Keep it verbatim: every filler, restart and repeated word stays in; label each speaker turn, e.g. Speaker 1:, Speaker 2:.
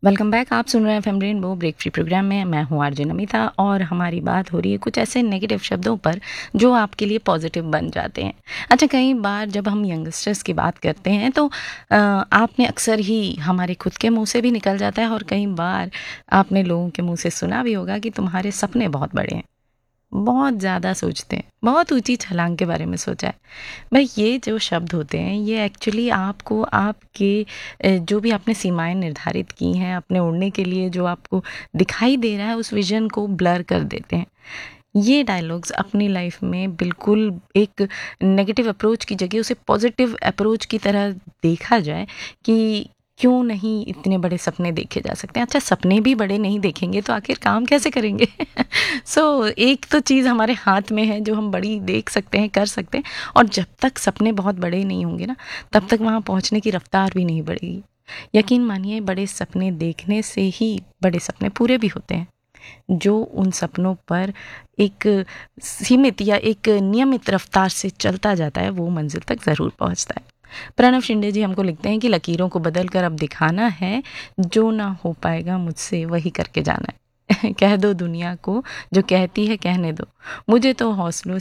Speaker 1: Welcome back. आप सुन रहे हैं FM rainbow break free programme में। मैं हूं आरजे नमिता और हमारी बात हो रही है कुछ ऐसे नेगेटिव शब्दों पर जो आपके लिए पॉजिटिव बन जाते हैं। अच्छा, कई बार जब हम यंगस्टर्स की बात करते हैं तो अ, आपने अक्सर ही हमारे खुद के मुंह से भी निकल जाता है और कई बार आपने लोगों के मुंह से सुना भी होगा कि तुम्हारे सपने बहुत बड़े हैं, बहुत ज़्यादा सोचते हैं, बहुत ऊंची छलांग के बारे में सोचा है। भाई, ये जो शब्द होते हैं ये एक्चुअली आपको आपके अ, जो भी आपने सीमाएं निर्धारित की हैं अपने उड़ने के लिए, जो आपको दिखाई दे रहा है उस विजन को ब्लर कर देते हैं। ये डायलॉग्स अपनी लाइफ में बिल्कुल एक नेगेटिव अप्रोच की जगह उसे पॉजिटिव अप्रोच की तरह देखा जाए कि क्यों नहीं इतने बड़े सपने देखे जा सकते हैं। अच्छा, सपने भी बड़े नहीं देखेंगे तो आखिर काम कैसे करेंगे? सो so, एक तो चीज़ हमारे हाथ में है जो हम बड़ी देख सकते हैं, कर सकते हैं, और जब तक सपने बहुत बड़े नहीं होंगे ना, तब तक वहाँ पहुँचने की रफ्तार भी नहीं बढ़ेगी। यकीन मानिए, बड़े सपने देखने से ही बड़े सपने पूरे भी होते हैं। जो उन सपनों पर एक सीमित या एक नियमित रफ्तार से चलता जाता है वो मंजिल तक ज़रूर पहुंचता है। प्रणव शिंदे जी हमको लिखते हैं कि लकीरों को बदल कर अब दिखाना है, जो ना हो पाएगा मुझसे वही करके जाना है। कह दो दुनिया को जो कहती है कहने दो, मुझे तो हौसलों